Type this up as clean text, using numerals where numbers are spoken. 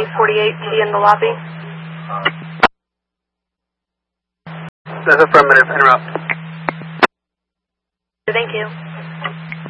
48T in the lobby. That's affirmative. Interrupt. Thank you.